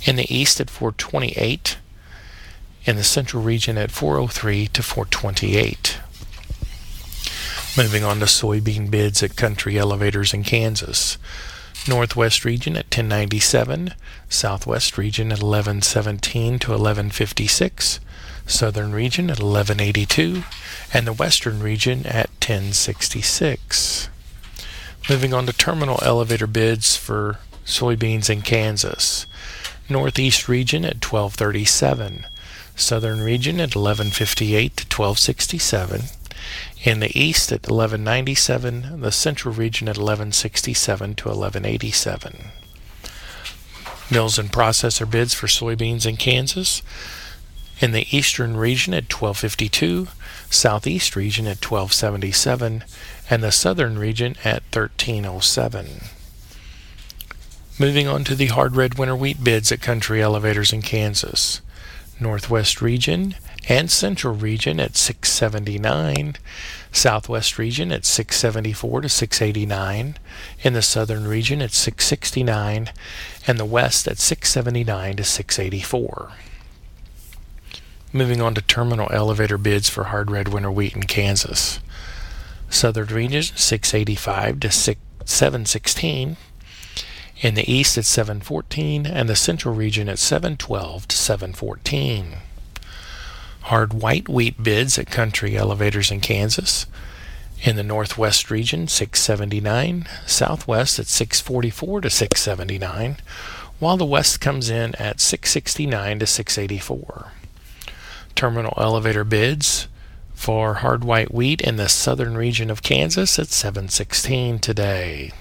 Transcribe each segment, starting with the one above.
In the east at 428. In the central region at 403 to 428. Moving on to soybean bids at country elevators in Kansas. Northwest region at 1097, southwest region at 1117 to 1156, southern region at 1182, and the western region at 1066. Moving on to terminal elevator bids for soybeans in Kansas. Northeast region at 1237, southern region at 1158 to 1267. In the east at 1197, the central region at 1167 to 1187. Mills and processor bids for soybeans in Kansas. In the eastern region at 1252, southeast region at 1277, and the southern region at 1307. Moving on to the hard red winter wheat bids at country elevators in Kansas. Northwest region and central region at 679, southwest region at 674 to 689, in the southern region at 669, and the west at 679 to 684. Moving on to terminal elevator bids for hard red winter wheat in Kansas. Southern region 685 to 716, in the east at 714, and the central region at 712 to 714. Hard white wheat bids at country elevators in Kansas. In the northwest region, 679, southwest at 644 to 679, while the west comes in at 669 to 684. Terminal elevator bids for hard white wheat in the southern region of Kansas at 716 today.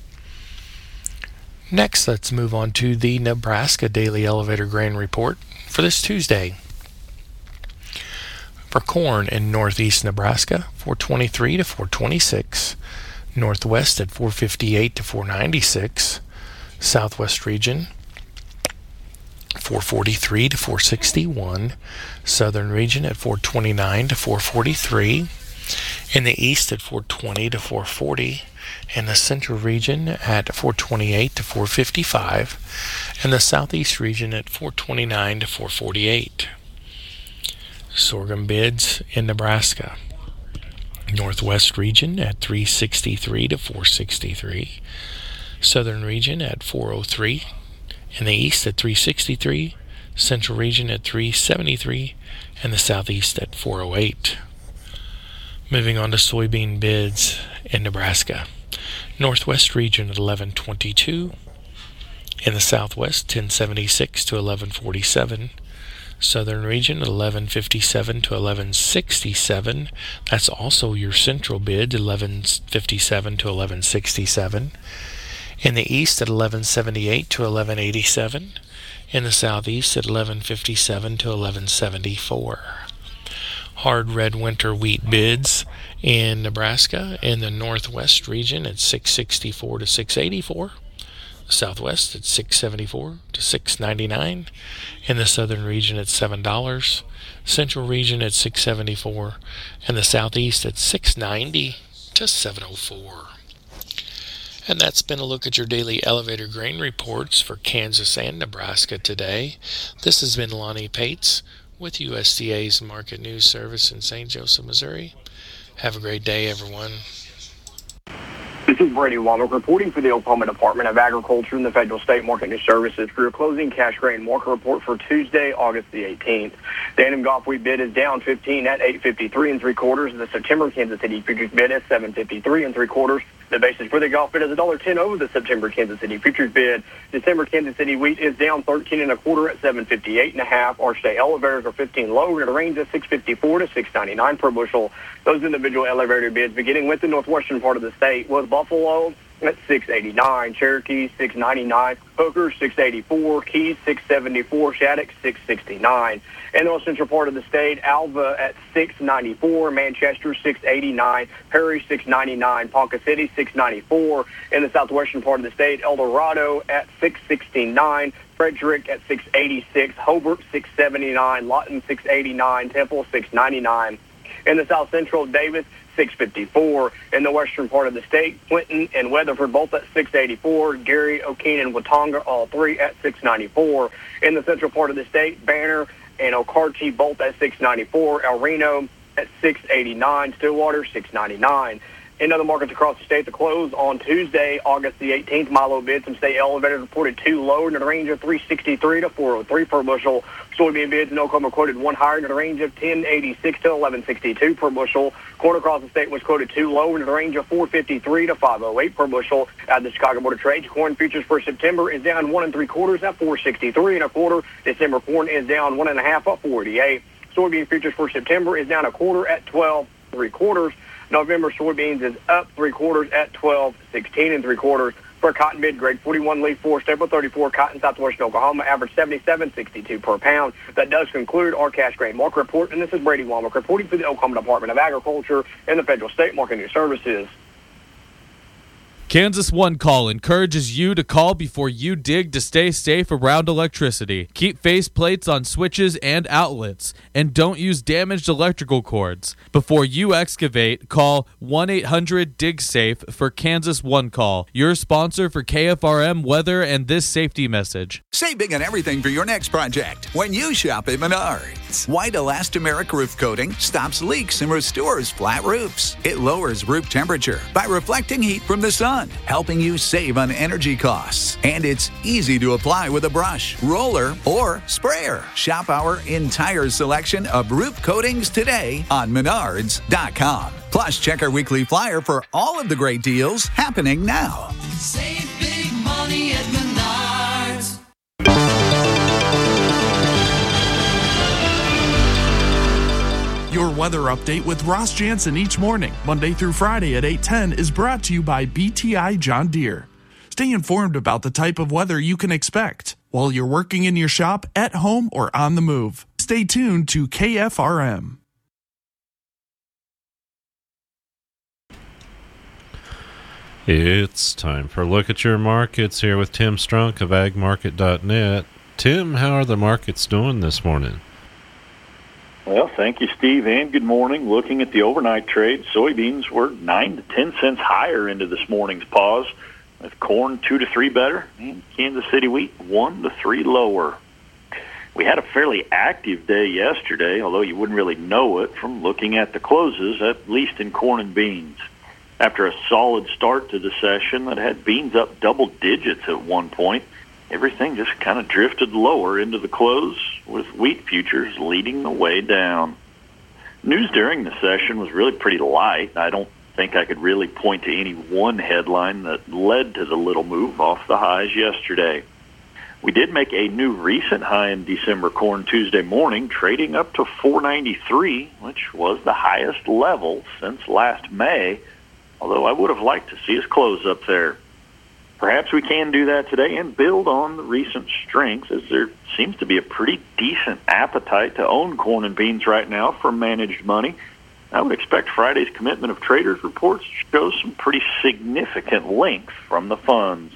Next, let's move on to the Nebraska Daily Elevator Grain Report for this Tuesday. For corn in northeast Nebraska, 423 to 426, northwest at 458 to 496, southwest region 443 to 461, southern region at 429 to 443, in the east at 420 to 440, in the central region at 428 to 455, and the southeast region at 429 to 448. Sorghum bids in Nebraska. Northwest region at 363 to 463, southern region at 403, in the east at 363, central region at 373, and the southeast at 408. Moving on to soybean bids in Nebraska. Northwest region at 1122, in the southwest 1076 to 1147, southern region 1157 to 1167. That's also your central bid, 1157 to 1167. In the east at 1178 to 1187. In the southeast at 1157 to 1174. Hard red winter wheat bids in Nebraska. In the northwest region at 664 to 684. Southwest at $6.74 to $6.99, in the southern region at $7, central region at $6.74, and the southeast at $6.90 to $7.04. And that's been a look at your daily elevator grain reports for Kansas and Nebraska today. This has been Lonnie Pates with USDA's Market News Service in St. Joseph, Missouri. Have a great day, everyone. This is Brady Womack reporting for the Oklahoma Department of Agriculture and the Federal State Market News Services for your closing cash grain market report for Tuesday, August the 18th. The Anthem Gulf wheat bid is down 15 at 8.53 3/4. The September Kansas City futures bid is 7.53 3/4. The basis for the Gulf bid is $1.10 over the September Kansas City futures bid. December Kansas City wheat is down 13 1/4 at 7.58 1/2. Our state elevators are 15 lower at a range of 6.54 to 6.99 per bushel. Those individual elevator bids, beginning with the northwestern part of the state, was Buffalo at 6.89, Cherokee 6.99, Hooker 6.84, Keys 6.74, Shattuck 6.69. In the central part of the state, Alva at 6.94, Manchester 6.89, Perry 6.99, Ponca City 6.94. In the southwestern part of the state, El Dorado at 6.69, Frederick at 6.86, Hobart 6.79, Lawton 6.89, Temple 6.99. In the south central, Davis, 654. In the western part of the state, Clinton and Weatherford both at 684. Gary, O'Keene, and Watonga, all three at 694. In the central part of the state, Banner and Okarche both at 694. El Reno at 689. Stillwater, 699. In other markets across the state, the close on Tuesday, August the 18th, milo bids and state elevators reported 2 lower in the range of 363 to 403 per bushel. Soybean bids in Oklahoma quoted 1 higher in the range of 1086 to 1162 per bushel. Corn across the state was quoted 2 lower in the range of 453 to 508 per bushel. At the Chicago Board of Trade, corn futures for September is down 1 3/4 at 463 1/4. December corn is down 1 1/2 at 488. Soybean futures for September is down 1/4 at 12 3/4. November soybeans is up 3/4 at 12.16 3/4. For cotton bid grade 41 leaf 4 staple 34 cotton southwestern Oklahoma average 77.62 per pound. That does conclude our cash grain market report, and this is Brady Womack reporting for the Oklahoma Department of Agriculture and the Federal State Marketing Services. Kansas One Call encourages you to call before you dig to stay safe around electricity. Keep faceplates on switches and outlets, and don't use damaged electrical cords. Before you excavate, call 1-800-DIG-SAFE for Kansas One Call, your sponsor for KFRM weather and this safety message. Save big on everything for your next project when you shop at Menards. White elastomeric roof coating stops leaks and restores flat roofs. It lowers roof temperature by reflecting heat from the sun, helping you save on energy costs. And it's easy to apply with a brush, roller, or sprayer. Shop our entire selection of roof coatings today on Menards.com. Plus, check our weekly flyer for all of the great deals happening now. Save big money at Menards. Your weather update with Ross Jansen each morning, Monday through Friday at 8:10, is brought to you by BTI John Deere. Stay informed about the type of weather you can expect while you're working in your shop, at home, or on the move. Stay tuned to KFRM. It's time for a look at your markets here with Tim Strunk of agmarket.net. Tim, how are the markets doing this morning? Well, thank you, Steve, and good morning. Looking at the overnight trade, soybeans were 9 to 10 cents higher into this morning's pause, with corn 2 to 3 better, and Kansas City wheat 1 to 3 lower. We had a fairly active day yesterday, although you wouldn't really know it from looking at the closes, at least in corn and beans. After a solid start to the session that had beans up double digits at one point, everything just kind of drifted lower into the close, with wheat futures leading the way down. News during the session was really pretty light. I don't think I could really point to any one headline that led to the little move off the highs yesterday. We did make a new recent high in December corn Tuesday morning, trading up to $4.93, which was the highest level since last May, although I would have liked to see us close up there. Perhaps we can do that today and build on the recent strength, as there seems to be a pretty decent appetite to own corn and beans right now for managed money. I would expect Friday's commitment of traders reports to show some pretty significant length from the funds.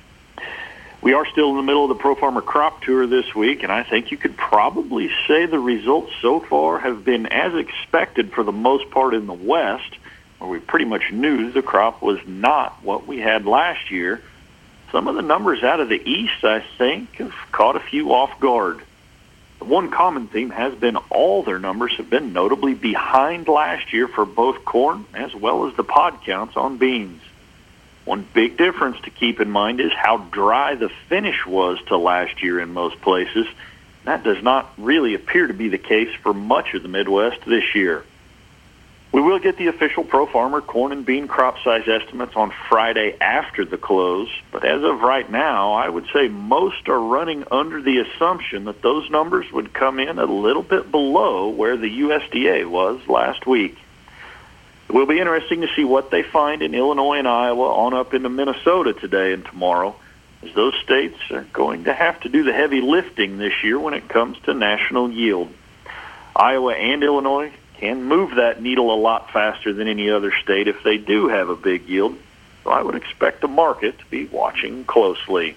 We are still in the middle of the Pro Farmer Crop Tour this week, and I think you could probably say the results so far have been as expected for the most part in the West, where we pretty much knew the crop was not what we had last year. Some of the numbers out of the East, I think, have caught a few off guard. The one common theme has been all their numbers have been notably behind last year for both corn as well as the pod counts on beans. One big difference to keep in mind is how dry the finish was to last year in most places. That does not really appear to be the case for much of the Midwest this year. We will get the official Pro Farmer corn and bean crop size estimates on Friday after the close, but as of right now, I would say most are running under the assumption that those numbers would come in a little bit below where the USDA was last week. It will be interesting to see what they find in Illinois and Iowa on up into Minnesota today and tomorrow, as those states are going to have to do the heavy lifting this year when it comes to national yield. Iowa and Illinois can move that needle a lot faster than any other state if they do have a big yield, so I would expect the market to be watching closely.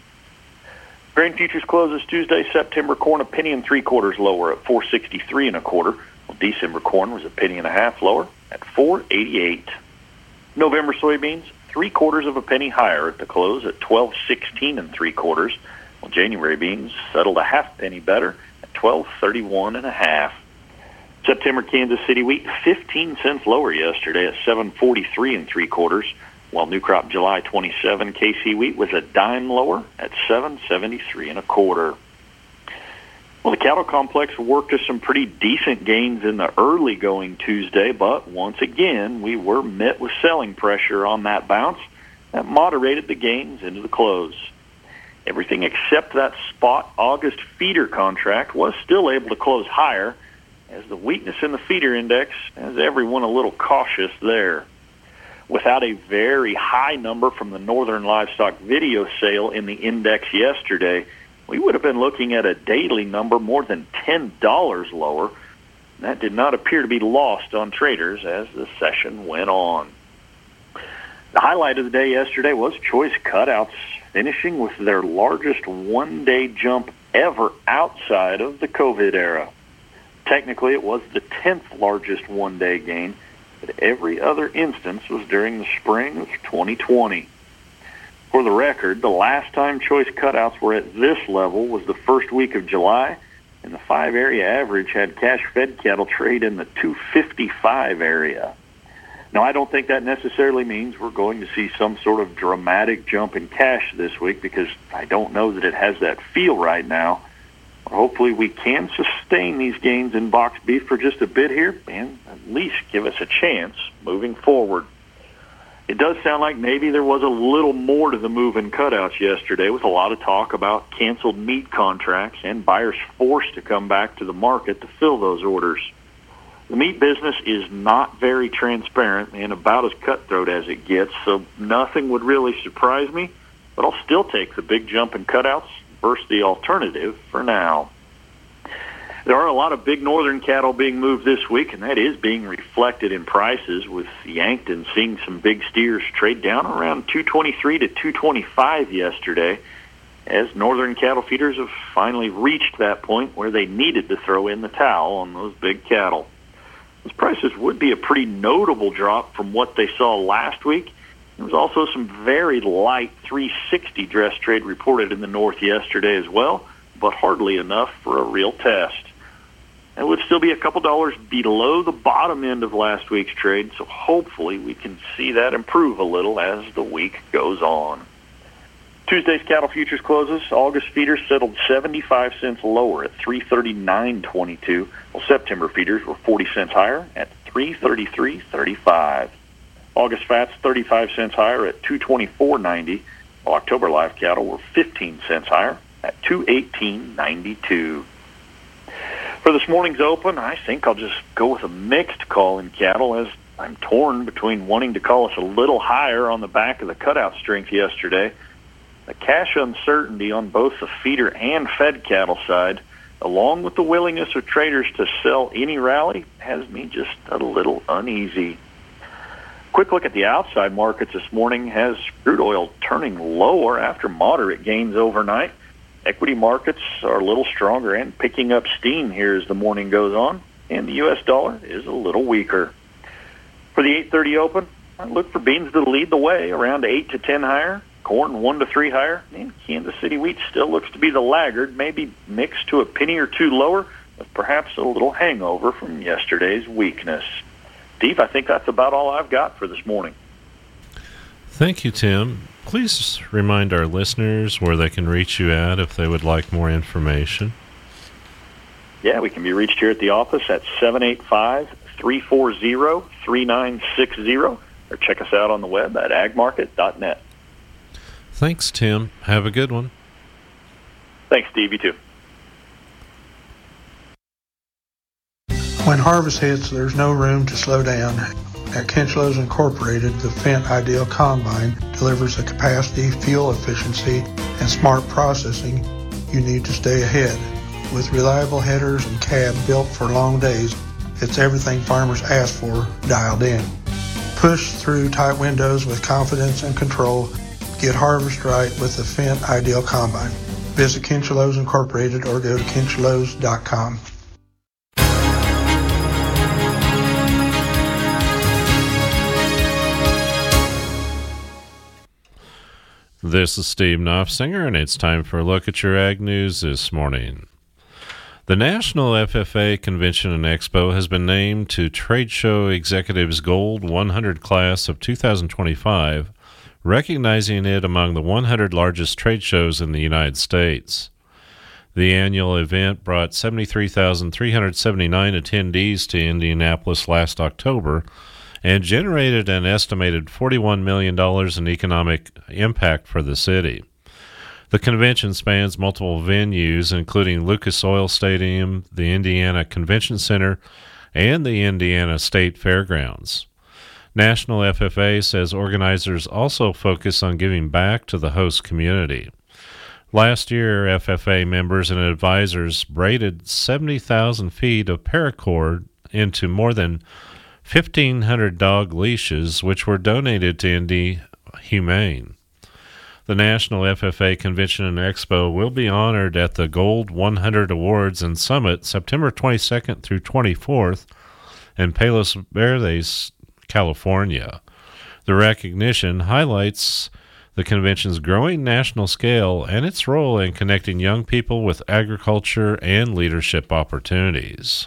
Grain futures closes Tuesday. September corn a penny and 3/4 lower at 463 1/4. December corn was 1.5 pennies lower at $4.88. November soybeans, 3/4 of a penny higher at the close at $12.16 3/4. While January beans settled 1/2 penny better at $12.31 1/2. September Kansas City wheat 15 cents lower yesterday at $7.43 3/4. While new crop July 27 KC wheat was a dime lower at $7.73 1/4. Well, the cattle complex worked to some pretty decent gains in the early going Tuesday, but once again, we were met with selling pressure on that bounce that moderated the gains into the close. Everything except that spot August feeder contract was still able to close higher, as the weakness in the feeder index has everyone a little cautious there. Without a very high number from the Northern Livestock video sale in the index yesterday, we would have been looking at a daily number more than $10 lower. That did not appear to be lost on traders as the session went on. The highlight of the day yesterday was choice cutouts, finishing with their largest one-day jump ever outside of the COVID era. Technically, it was the 10th largest one-day gain, but every other instance was during the spring of 2020. For the record, the last time choice cutouts were at this level was the first week of July, and the 5-area average had cash-fed cattle trade in the 255 area. Now, I don't think that necessarily means we're going to see some sort of dramatic jump in cash this week, because I don't know that it has that feel right now. Hopefully we can sustain these gains in boxed beef for just a bit here and at least give us a chance moving forward. It does sound like maybe there was a little more to the move in cutouts yesterday, with a lot of talk about canceled meat contracts and buyers forced to come back to the market to fill those orders. The meat business is not very transparent and about as cutthroat as it gets, so nothing would really surprise me, but I'll still take the big jump in cutouts versus the alternative for now. There are a lot of big northern cattle being moved this week, and that is being reflected in prices, with Yankton seeing some big steers trade down around 223 to 225 yesterday, as northern cattle feeders have finally reached that point where they needed to throw in the towel on those big cattle. Those prices would be a pretty notable drop from what they saw last week. There was also some very light 360 dress trade reported in the north yesterday as well, but hardly enough for a real test. It would still be a couple dollars below the bottom end of last week's trade, so hopefully we can see that improve a little as the week goes on. Tuesday's cattle futures closes. August feeders settled 75 cents lower at $339.22, while September feeders were 40 cents higher at $333.35. August fats 35 cents higher at $224.90, while October live cattle were 15 cents higher at $218.92. For this morning's open, I think I'll just go with a mixed call in cattle, as I'm torn between wanting to call us a little higher on the back of the cutout strength yesterday. The cash uncertainty on both the feeder and fed cattle side, along with the willingness of traders to sell any rally, has me just a little uneasy. Quick look at the outside markets this morning has crude oil turning lower after moderate gains overnight. Equity markets are a little stronger and picking up steam here as the morning goes on, and the U.S. dollar is a little weaker. For the 8:30 open, I look for beans to lead the way, around 8 to 10 higher, corn 1 to 3 higher, and Kansas City wheat still looks to be the laggard, maybe mixed to a penny or two lower, with perhaps a little hangover from yesterday's weakness. Steve, I think that's about all I've got for this morning. Thank you, Tim. Please remind our listeners where they can reach you at if they would like more information. Yeah, we can be reached here at the office at 785-340-3960, or check us out on the web at agmarket.net. Thanks, Tim. Have a good one. Thanks, Steve. You too. When harvest hits, there's no room to slow down. At Kinchlows Incorporated, the Fendt Ideal Combine delivers the capacity, fuel efficiency, and smart processing you need to stay ahead. With reliable headers and cab built for long days, it's everything farmers ask for dialed in. Push through tight windows with confidence and control. Get harvest right with the Fendt Ideal Combine. Visit Kinchlows Incorporated or go to kinchlows.com. This is Steve Knopfsinger, and it's time for a look at your ag news this morning. The National FFA Convention and Expo has been named to Trade Show Executives Gold 100 class of 2025, recognizing it among the 100 largest trade shows in the United States. The annual event brought 73,379 attendees to Indianapolis last October and generated an estimated $41 million in economic impact for the city. The convention spans multiple venues, including Lucas Oil Stadium, the Indiana Convention Center, and the Indiana State Fairgrounds. National FFA says organizers also focus on giving back to the host community. Last year, FFA members and advisors braided 70,000 feet of paracord into more than 1,500 dog leashes, which were donated to Indy Humane. The National FFA Convention and Expo will be honored at the Gold 100 Awards and Summit September 22nd through 24th in Palos Verdes, California. The recognition highlights the convention's growing national scale and its role in connecting young people with agriculture and leadership opportunities.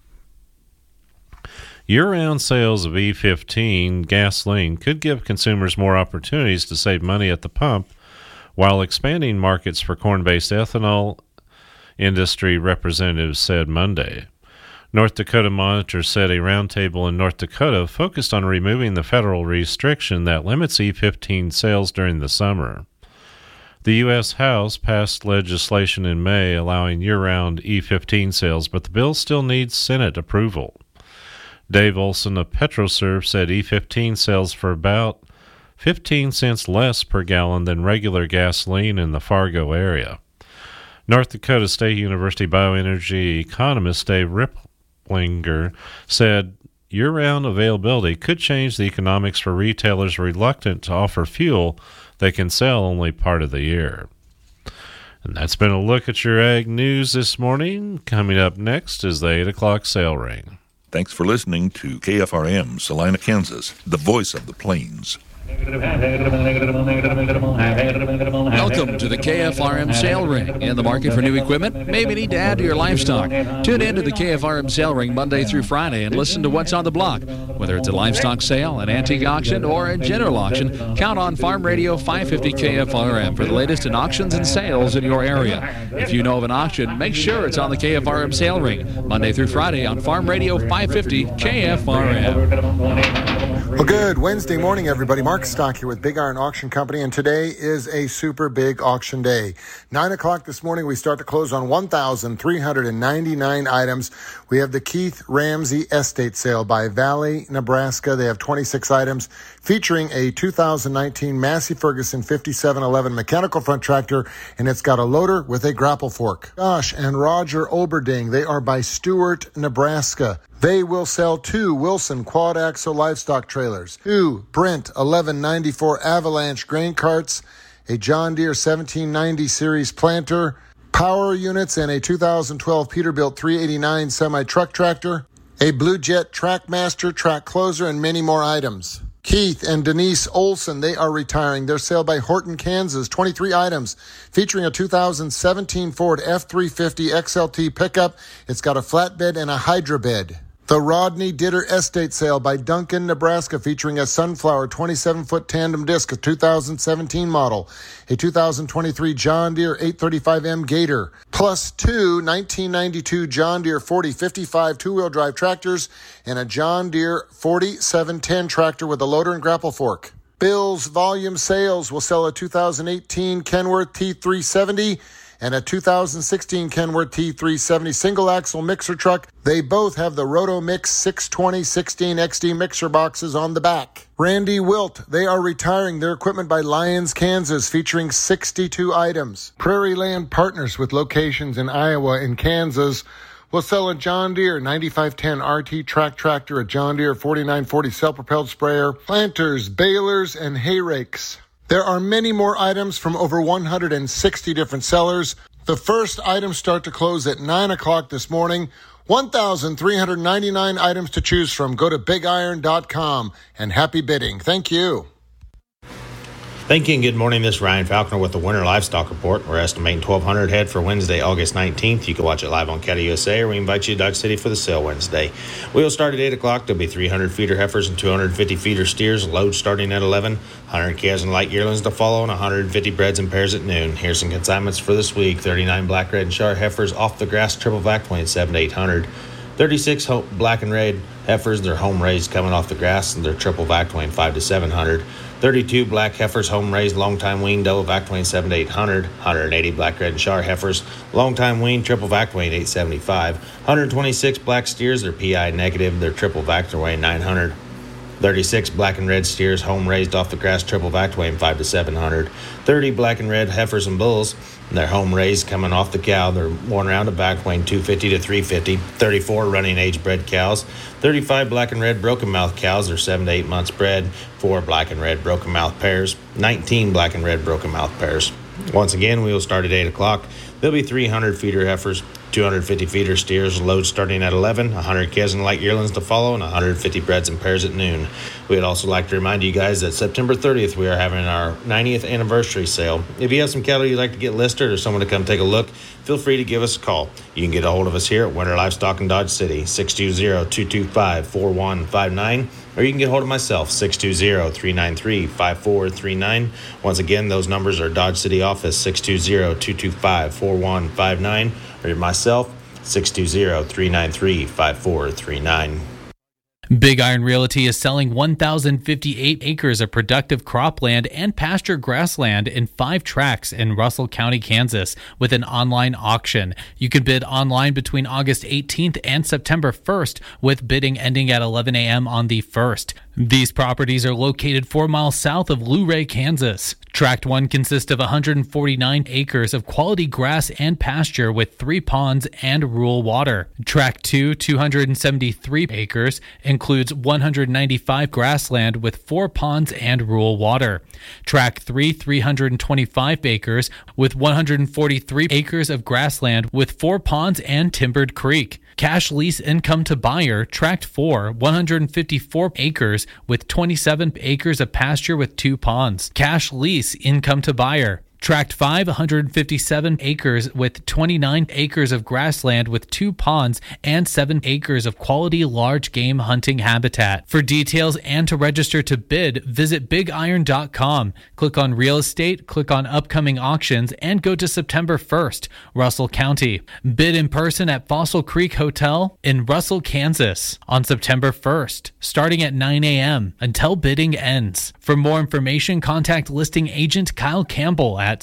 Year-round sales of E15 gasoline could give consumers more opportunities to save money at the pump while expanding markets for corn-based ethanol, industry representatives said Monday. North Dakota Monitor said a roundtable in North Dakota focused on removing the federal restriction that limits E15 sales during the summer. The U.S. House passed legislation in May allowing year-round E15 sales, but the bill still needs Senate approval. Dave Olson of PetroServe said E15 sells for about 15 cents less per gallon than regular gasoline in the Fargo area. North Dakota State University bioenergy economist Dave Ripplinger said year-round availability could change the economics for retailers reluctant to offer fuel they can sell only part of the year. And that's been a look at your ag news this morning. Coming up next is the 8 o'clock sale ring. Thanks for listening to KFRM, Salina, Kansas, the voice of the plains. Welcome to the KFRM Sale Ring. In the market for new equipment? Maybe need to add to your livestock. Tune in to the KFRM Sale Ring Monday through Friday and listen to what's on the block. Whether it's a livestock sale, an antique auction, or a general auction, count on Farm Radio 550 KFRM for the latest in auctions and sales in your area. If you know of an auction, make sure it's on the KFRM Sale Ring Monday through Friday on Farm Radio 550 KFRM. Well, good Wednesday morning, everybody. Mark Stock here with Big Iron Auction Company, and today is a super big auction day. 9 o'clock this morning, we start to close on 1,399 items. We have the Keith Ramsey Estate Sale by Valley, Nebraska. They have 26 items featuring a 2019 Massey Ferguson 5711 mechanical front tractor, and it's got a loader with a grapple fork. Josh and Roger Oberding, they are by Stewart, Nebraska. They will sell 2 Wilson quad-axle livestock trailers, 2 Brent 1194 Avalanche grain carts, a John Deere 1790 series planter, power units, and a 2012 Peterbilt 389 semi-truck tractor, a Blue Jet Trackmaster track closer, and many more items. Keith and Denise Olson, they are retiring. Their sale by Horton, Kansas, 23 items featuring a 2017 Ford F-350 XLT pickup. It's got a flatbed and a hydro bed. The Rodney Ditter Estate Sale by Duncan, Nebraska, featuring a Sunflower 27-foot tandem disc, a 2017 model, a 2023 John Deere 835M Gator, plus 2 1992 John Deere 4055 two-wheel drive tractors, and a John Deere 4710 tractor with a loader and grapple fork. Bill's Volume Sales will sell a 2018 Kenworth T370 and a 2016 Kenworth T370 single-axle mixer truck. They both have the Rotomix 62016 XD mixer boxes on the back. Randy Wilt, they are retiring their equipment by Lyons, Kansas, featuring 62 items. Prairie Land Partners, with locations in Iowa and Kansas, will sell a John Deere 9510 RT track tractor, a John Deere 4940 self-propelled sprayer, planters, balers, and hay rakes. There are many more items from over 160 different sellers. The first items start to close at 9 o'clock this morning. 1,399 items to choose from. Go to BigIron.com and happy bidding. Thank you. Thank you and good morning. This is Ryan Falconer with the Winter Livestock Report. We're estimating 1,200 head for Wednesday, August 19th. You can watch it live on Cattle USA, or we invite you to Dodge City for the sale Wednesday. We'll start at 8 o'clock. There'll be 300 feeder heifers and 250 feeder steers. Load starting at 11. 100 calves and light yearlings to follow, and 150 breds and pairs at noon. Here's some consignments for this week. 39 black, red, and Char heifers off the grass, triple vac, 27 to 800. 36 black and red heifers, they're home raised coming off the grass, and they're triple vac, 25 to 700. 32 black heifers, home raised, long time wean, double vac, 27 to 800. 180 black, red, and Char heifers, long time wean, triple vac, weighing 875. 126 black steers, they're PI negative, they're triple vac, they're weighing 900. 36 black and red steers, home raised off the grass, triple vac, weighing 5 to 700. 30 black and red heifers and bulls, they're home raised coming off the cow, they're 1 round of back, weighing 250 to 350. 34 running age bred cows. 35 black and red broken mouth cows, they're 7 to 8 months bred. 4 black and red broken mouth pairs. 19 black and red broken mouth pairs. Once again, we will start at 8 o'clock. There'll be 300 feeder heifers, 250 feeder steers, load starting at 11, 100 calves and light yearlings to follow, and 150 breds and pairs at noon. We'd also like to remind you guys that September 30th, we are having our 90th anniversary sale. If you have some cattle you'd like to get listed or someone to come take a look, feel free to give us a call. You can get a hold of us here at Winter Livestock in Dodge City, 620-225-4159, or you can get a hold of myself, 620-393-5439. Once again, those numbers are Dodge City office, 620-225-4159, or myself, 620-393-5439. Big Iron Realty is selling 1,058 acres of productive cropland and pasture grassland in 5 tracts in Russell County, Kansas, with an online auction. You can bid online between August 18th and September 1st, with bidding ending at 11 a.m. on the 1st. These properties are located 4 miles south of Luray, Kansas. Tract 1 consists of 149 acres of quality grass and pasture with 3 ponds and rural water. Tract 2, 273 acres, includes 195 grassland with 4 ponds and rural water. Tract 3, 325 acres with 143 acres of grassland with 4 ponds and timbered creek. Cash lease income to buyer, Tract 4, 154 acres with 27 acres of pasture with 2 ponds. Cash lease income to buyer. Tract 5, 157 acres with 29 acres of grassland with 2 ponds and 7 acres of quality large game hunting habitat. For details and to register to bid, visit bigiron.com. Click on real estate, click on upcoming auctions, and go to September 1st, Russell County. Bid in person at Fossil Creek Hotel in Russell, Kansas on September 1st, starting at 9 a.m. until bidding ends. For more information, contact listing agent Kyle Campbell at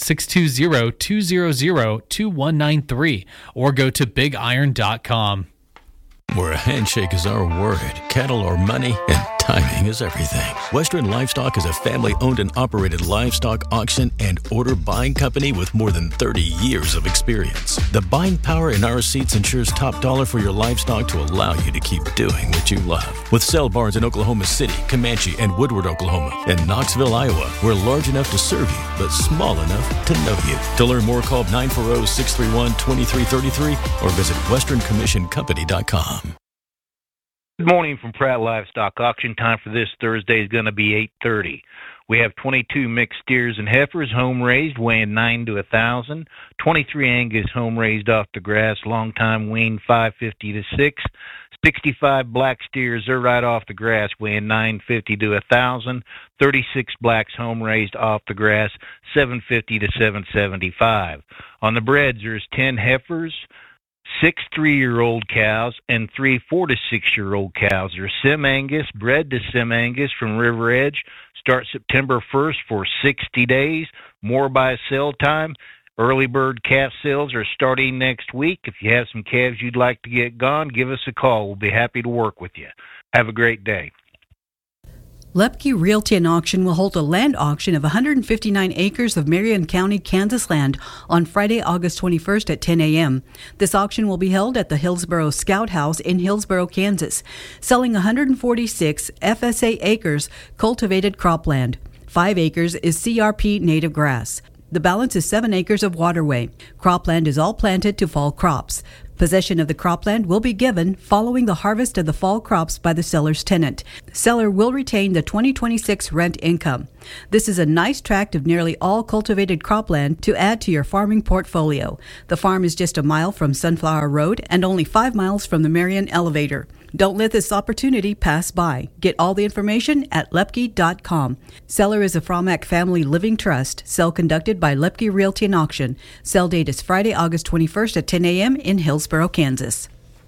620-200-2193 or go to bigiron.com. Where a handshake is our word, cattle are money, and timing is everything. Western Livestock is a family-owned and operated livestock auction and order buying company with more than 30 years of experience. The buying power in our seats ensures top dollar for your livestock to allow you to keep doing what you love. With sale barns in Oklahoma City, Comanche, and Woodward, Oklahoma, and Knoxville, Iowa, we're large enough to serve you, but small enough to know you. To learn more, call 940-631-2333 or visit westerncommissioncompany.com. Good morning from Pratt Livestock. Auction time for this Thursday is going to be 8:30. We have 22 mixed steers and heifers, home raised, weighing 9 to 1,000. 23 Angus, home raised off the grass, long time weaned, 550 to 6. 65 black steers, they're right off the grass, weighing 950 to 1,000. 36 blacks, home raised off the grass, 750 to 775. On the breds, there's 10 heifers, 6 3-year-old cows, and 3 4 to 6-year-old cows. They're Sim Angus, bred to Sim Angus from River Edge. Start September 1st for 60 days. More by sale time. Early bird calf sales are starting next week. If you have some calves you'd like to get gone, give us a call. We'll be happy to work with you. Have a great day. Lepke Realty and Auction will hold a land auction of 159 acres of Marion County, Kansas land on Friday, August 21st at 10 a.m. This auction will be held at the Hillsboro Scout House in Hillsboro, Kansas, selling 146 FSA acres cultivated cropland. 5 acres is CRP native grass. The balance is 7 acres of waterway. Cropland is all planted to fall crops. Possession of the cropland will be given following the harvest of the fall crops by the seller's tenant. Seller will retain the 2026 rent income. This is a nice tract of nearly all cultivated cropland to add to your farming portfolio. The farm is just a mile from Sunflower Road and only 5 miles from the Marion Elevator. Don't let this opportunity pass by. Get all the information at lepke.com. Seller is a Fromack Family Living Trust. Sale conducted by Lepke Realty and Auction. Sale date is Friday, August 21st at 10 a.m. in Hillsboro, Kansas.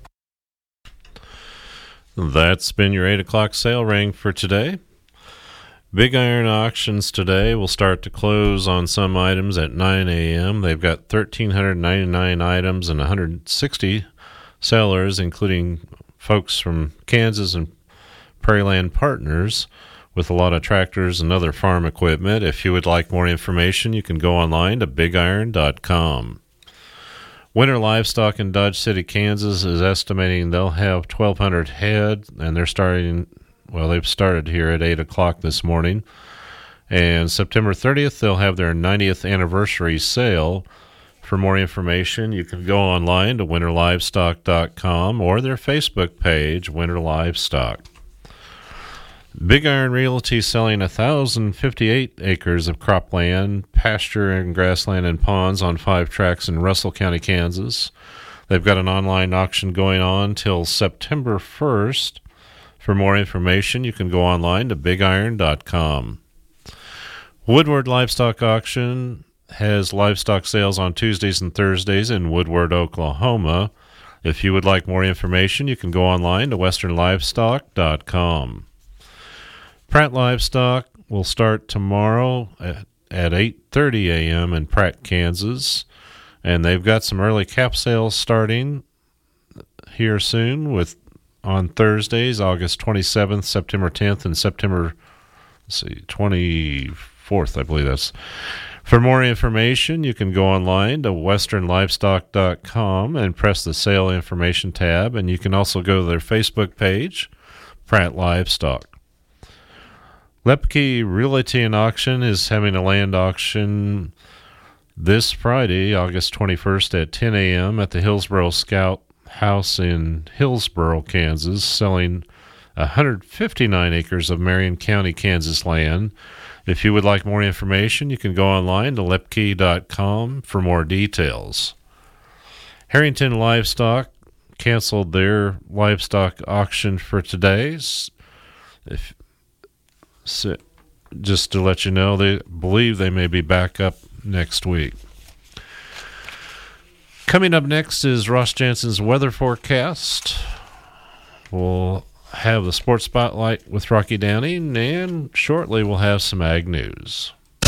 That's been your 8 o'clock sale ring for today. Big Iron Auctions today will start to close on some items at 9 a.m. They've got 1,399 items and 160 sellers, including folks from Kansas and Prairieland Partners, with a lot of tractors and other farm equipment. If you would like more information, you can go online to bigiron.com. Winter Livestock in Dodge City, Kansas is estimating they'll have 1,200 head, and they've started here at 8 o'clock this morning. And September 30th, they'll have their 90th anniversary sale. For more information, you can go online to winterlivestock.com or their Facebook page, Winter Livestock. Big Iron Realty selling 1,058 acres of cropland, pasture and grassland and ponds on 5 tracts in Russell County, Kansas. They've got an online auction going on till September 1st. For more information, you can go online to bigiron.com. Woodward Livestock Auction has livestock sales on Tuesdays and Thursdays in Woodward, Oklahoma. If you would like more information, you can go online to westernlivestock.com. Pratt Livestock will start tomorrow at 8:30 a.m. in Pratt, Kansas, and they've got some early calf sales starting here soon on Thursdays, August 27th, September 10th, and September 24th, I believe that's. For more information, you can go online to westernlivestock.com and press the Sale Information tab, and you can also go to their Facebook page, Pratt Livestock. Lepke Realty and Auction is having a land auction this Friday, August 21st at 10 a.m. at the Hillsboro Scout House in Hillsboro, Kansas, selling 159 acres of Marion County, Kansas land. If you would like more information, you can go online to lepke.com for more details. Harrington Livestock canceled their livestock auction for today. Just to let you know, they believe they may be back up next week. Coming up next is Ross Jansen's weather forecast. We'll have the Sports Spotlight with Rocky Downing, and shortly we'll have some ag news.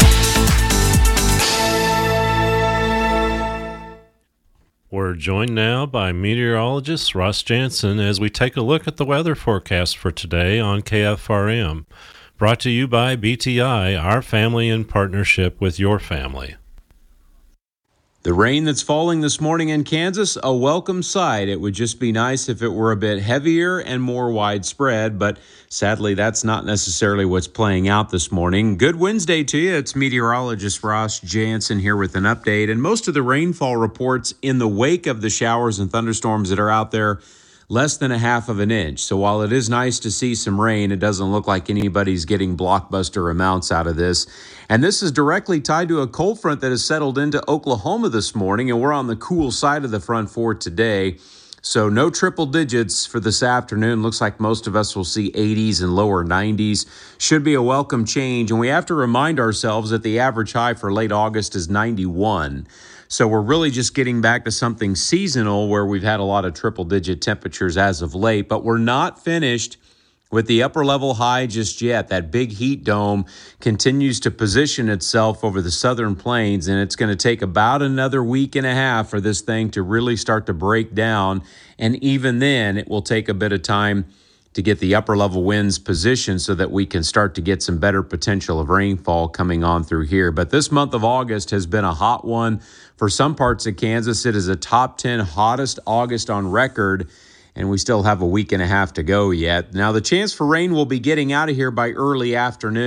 We're joined now by meteorologist Ross Jansen as we take a look at the weather forecast for today on KFRM. Brought to you by BTI, our family in partnership with your family. The rain that's falling this morning in Kansas, a welcome sight. It would just be nice if it were a bit heavier and more widespread, but sadly that's not necessarily what's playing out this morning. Good Wednesday to you. It's meteorologist Ross Jansen here with an update, and most of the rainfall reports in the wake of the showers and thunderstorms that are out there, less than 1/2 of an inch. So while it is nice to see some rain, it doesn't look like anybody's getting blockbuster amounts out of this. And this is directly tied to a cold front that has settled into Oklahoma this morning, and we're on the cool side of the front for today. So no triple digits for this afternoon. Looks like most of us will see 80s and lower 90s. Should be a welcome change. And we have to remind ourselves that the average high for late August is 91. So we're really just getting back to something seasonal where we've had a lot of triple-digit temperatures as of late, but we're not finished with the upper-level high just yet. That big heat dome continues to position itself over the southern plains, and it's going to take about another week and a half for this thing to really start to break down, and even then it will take a bit of time to get the upper-level winds positioned so that we can start to get some better potential of rainfall coming on through here. But this month of August has been a hot one for some parts of Kansas. It is a top 10 hottest August on record, and we still have a week and a half to go yet. Now, the chance for rain will be getting out of here by early afternoon.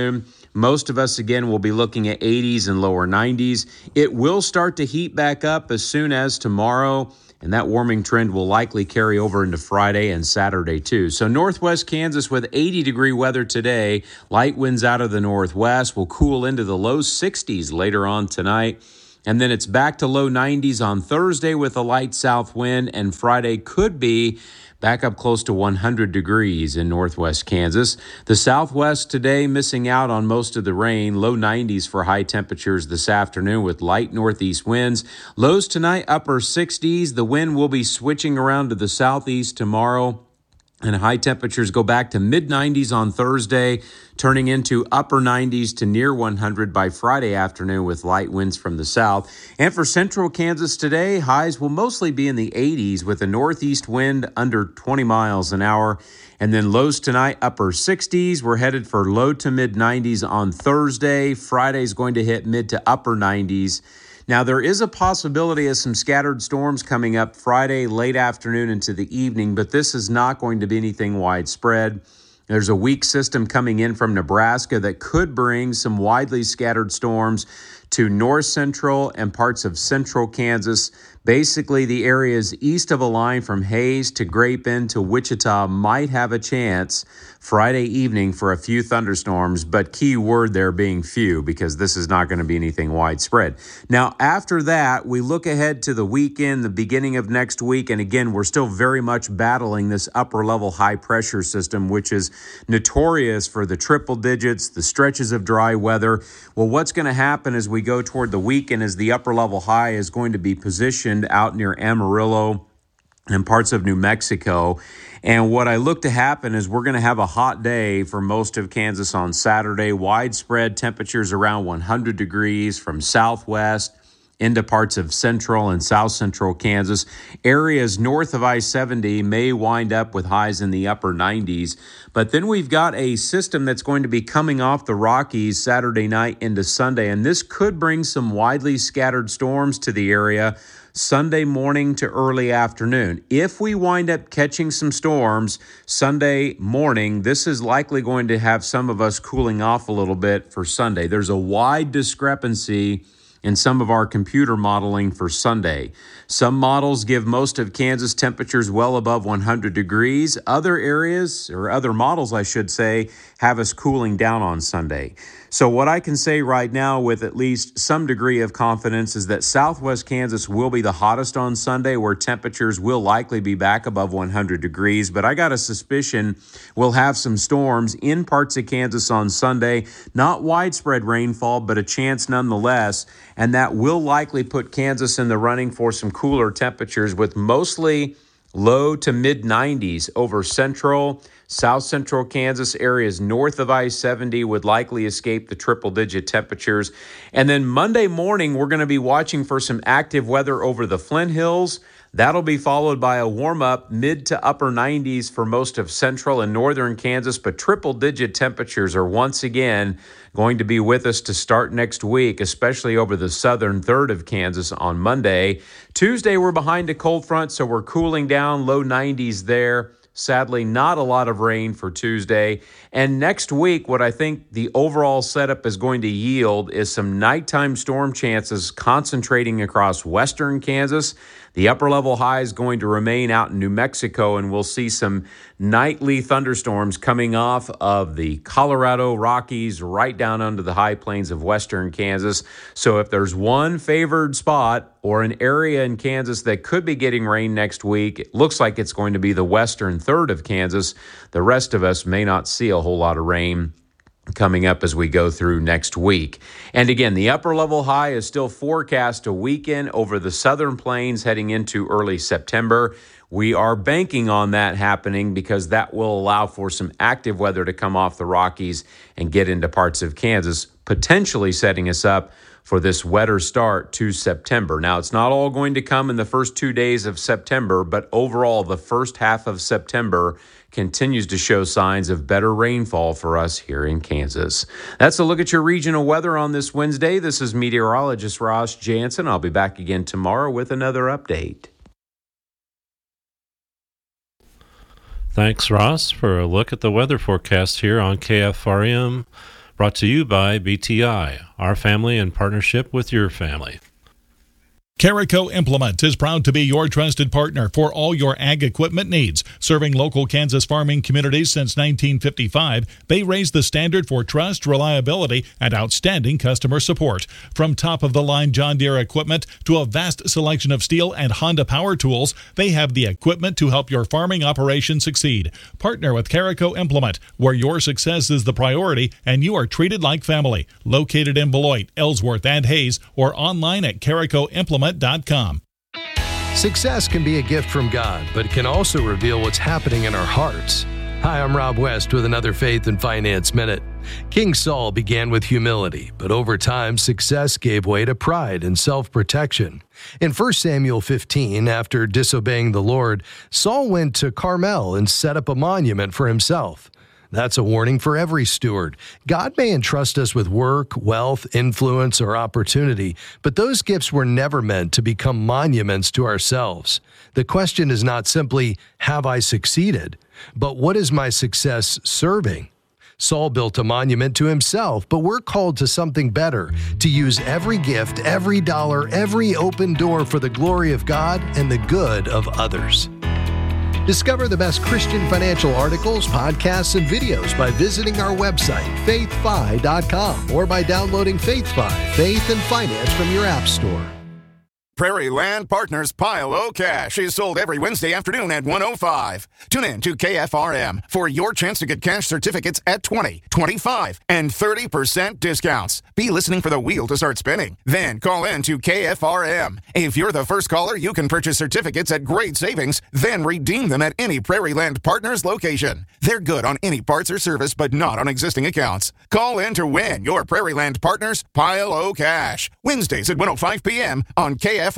Most of us, again, will be looking at 80s and lower 90s. It will start to heat back up as soon as tomorrow, and that warming trend will likely carry over into Friday and Saturday too. So northwest Kansas with 80-degree weather today. Light winds out of the northwest will cool into the low 60s later on tonight. And then it's back to low 90s on Thursday with a light south wind, and Friday could be back up close to 100 degrees in northwest Kansas. The southwest today missing out on most of the rain. Low 90s for high temperatures this afternoon with light northeast winds. Lows tonight, upper 60s. The wind will be switching around to the southeast tomorrow. And high temperatures go back to mid-90s on Thursday, turning into upper 90s to near 100 by Friday afternoon with light winds from the south. And for central Kansas today, highs will mostly be in the 80s with a northeast wind under 20 miles an hour. And then lows tonight, upper 60s. We're headed for low to mid-90s on Thursday. Friday's going to hit mid to upper 90s. Now, there is a possibility of some scattered storms coming up Friday, late afternoon into the evening, but this is not going to be anything widespread. There's a weak system coming in from Nebraska that could bring some widely scattered storms to north central and parts of central Kansas. Basically, the areas east of a line from Hayes to Grape Bend to Wichita might have a chance Friday evening for a few thunderstorms, but key word there being few, because this is not going to be anything widespread. Now, after that, we look ahead to the weekend, the beginning of next week, and again, we're still very much battling this upper-level high-pressure system, which is notorious for the triple digits, the stretches of dry weather. Well, what's going to happen as we go toward the weekend is the upper-level high is going to be positioned out near Amarillo and parts of New Mexico. And what I look to happen is we're going to have a hot day for most of Kansas on Saturday. Widespread temperatures around 100 degrees from southwest into parts of central and south central Kansas. Areas north of I-70 may wind up with highs in the upper 90s. But then we've got a system that's going to be coming off the Rockies Saturday night into Sunday, and this could bring some widely scattered storms to the area Sunday morning to early afternoon. If we wind up catching some storms Sunday morning, this is likely going to have some of us cooling off a little bit for Sunday. There's a wide discrepancy in some of our computer modeling for Sunday. Some models give most of Kansas temperatures well above 100 degrees. Other areas, or other models, I should say, have us cooling down on Sunday. So what I can say right now with at least some degree of confidence is that southwest Kansas will be the hottest on Sunday, where temperatures will likely be back above 100 degrees. But I got a suspicion we'll have some storms in parts of Kansas on Sunday. Not widespread rainfall, but a chance nonetheless. And that will likely put Kansas in the running for some cooler temperatures with mostly low to mid 90s over central, south central Kansas. Areas north of I-70 would likely escape the triple-digit temperatures. And then Monday morning, we're going to be watching for some active weather over the Flint Hills. That'll be followed by a warm-up mid to upper 90s for most of central and northern Kansas, but triple-digit temperatures are once again going to be with us to start next week, especially over the southern third of Kansas on Monday. Tuesday, we're behind a cold front, so we're cooling down, low 90s there. Sadly, not a lot of rain for Tuesday. And next week, what I think the overall setup is going to yield is some nighttime storm chances concentrating across western Kansas. The upper level high is going to remain out in New Mexico, and we'll see some nightly thunderstorms coming off of the Colorado Rockies right down under the high plains of western Kansas. So if there's one favored spot or an area in Kansas that could be getting rain next week, it looks like it's going to be the western third of Kansas. The rest of us may not see a whole lot of rain coming up as we go through next week. And again, the upper level high is still forecast to weaken over the southern plains heading into early September. We are banking on that happening because that will allow for some active weather to come off the Rockies and get into parts of Kansas, potentially setting us up for this wetter start to September. Now, it's not all going to come in the first 2 days of September, but overall, the first half of September continues to show signs of better rainfall for us here in Kansas. That's a look at your regional weather on this Wednesday. This is meteorologist Ross Jansen. I'll be back again tomorrow with another update. Thanks, Ross, for a look at the weather forecast here on KFRM. Brought to you by BTI, our family in partnership with your family. Carico Implement is proud to be your trusted partner for all your ag equipment needs. Serving local Kansas farming communities since 1955, they raise the standard for trust, reliability, and outstanding customer support. From top-of-the-line John Deere equipment to a vast selection of Steel and Honda power tools, they have the equipment to help your farming operation succeed. Partner with Carico Implement, where your success is the priority and you are treated like family. Located in Beloit, Ellsworth, and Hayes, or online at caricoimplement.com. Success can be a gift from God, but it can also reveal what's happening in our hearts. Hi, I'm Rob West with another Faith and Finance Minute. King Saul began with humility, but over time, success gave way to pride and self-protection. In 1 Samuel 15, after disobeying the Lord, Saul went to Carmel and set up a monument for himself. That's a warning for every steward. God may entrust us with work, wealth, influence, or opportunity, but those gifts were never meant to become monuments to ourselves. The question is not simply, have I succeeded? But what is my success serving? Saul built a monument to himself, but we're called to something better, to use every gift, every dollar, every open door for the glory of God and the good of others. Discover the best Christian financial articles, podcasts, and videos by visiting our website, faithfi.com, or by downloading FaithFi, Faith and Finance from your app store. Prairie Land Partners Pile O Cash is sold every Wednesday afternoon at 1:05. Tune in to KFRM for your chance to get cash certificates at 20, 25, and 30% discounts. Be listening for the wheel to start spinning. Then call in to KFRM. If you're the first caller, you can purchase certificates at great savings, then redeem them at any Prairie Land Partners location. They're good on any parts or service, but not on existing accounts. Call in to win your Prairie Land Partners Pile O Cash. Wednesdays at 1:05 p.m. on KFRM.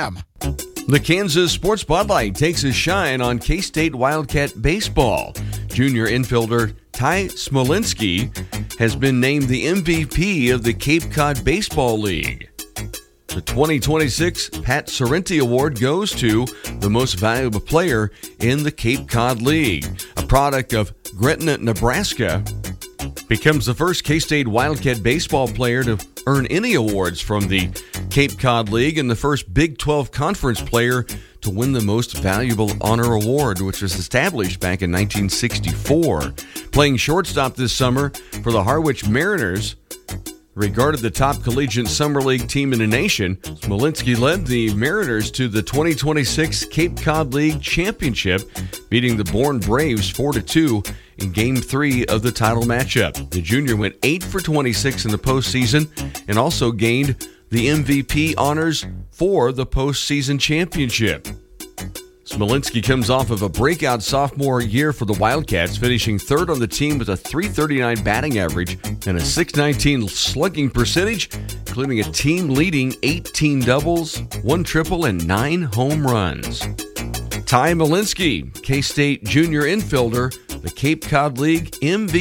The Kansas Sports Spotlight takes a shine on K-State Wildcat baseball. Junior infielder Ty Smolinski has been named the MVP of the Cape Cod Baseball League. The 2026 Pat Sorrenti Award goes to the most valuable player in the Cape Cod League. A product of Gretna, Nebraska, becomes the first K-State Wildcat baseball player to earn any awards from the Cape Cod League and the first Big 12 Conference player to win the Most Valuable Honor Award, which was established back in 1964. Playing shortstop this summer for the Harwich Mariners, regarded the top collegiate summer league team in the nation, Smolinski led the Mariners to the 2026 Cape Cod League Championship, beating the Bourne Braves 4-2 in Game 3 of the title matchup. The junior went 8 for 26 in the postseason and also gained the MVP honors for the postseason championship. Smolinski comes off of a breakout sophomore year for the Wildcats, finishing third on the team with a .339 batting average and a .619 slugging percentage, including a team-leading 18 doubles, 1 triple, and 9 home runs. Ty Smolinski, K-State junior infielder, the Cape Cod League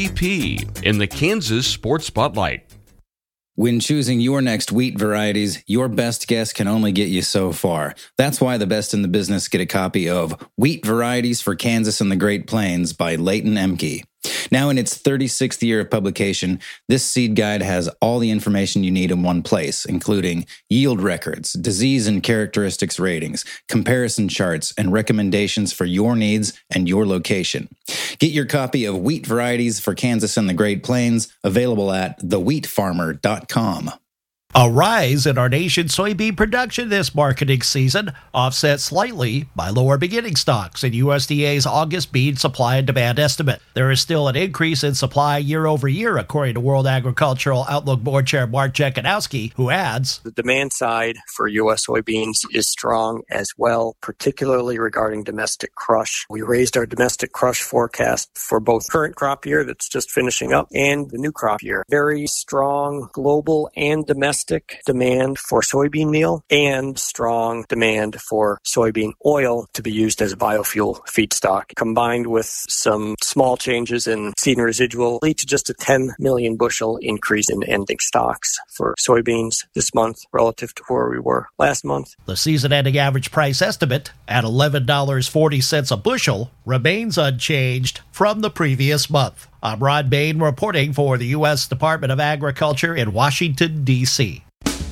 MVP in the Kansas Sports Spotlight. When choosing your next wheat varieties, your best guess can only get you so far. That's why the best in the business get a copy of Wheat Varieties for Kansas and the Great Plains by Leighton Emke. Now in its 36th year of publication, this seed guide has all the information you need in one place, including yield records, disease and characteristics ratings, comparison charts, and recommendations for your needs and your location. Get your copy of Wheat Varieties for Kansas and the Great Plains, available at thewheatfarmer.com. A rise in our nation's soybean production this marketing season, offset slightly by lower beginning stocks in USDA's August bean supply and demand estimate. There is still an increase in supply year over year, according to World Agricultural Outlook Board Chair Mark Jekanowski, who adds, the demand side for U.S. soybeans is strong as well, particularly regarding domestic crush. We raised our domestic crush forecast for both current crop year that's just finishing up and the new crop year. Very strong global and domestic demand for soybean meal and strong demand for soybean oil to be used as a biofuel feedstock, combined with some small changes in seed and residual, lead to just a 10 million bushel increase in ending stocks for soybeans this month relative to where we were last month. The season-ending average price estimate at $11.40 a bushel remains unchanged from the previous month. I'm Ron Bain reporting for the U.S. Department of Agriculture in Washington, D.C.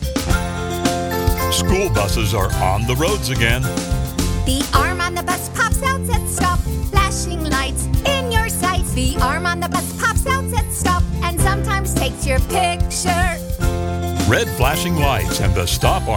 School buses are on the roads again. The arm on the bus pops out, says stop. Flashing lights in your sights. The arm on the bus pops out, says stop. And sometimes takes your picture. Red flashing lights and the stop arm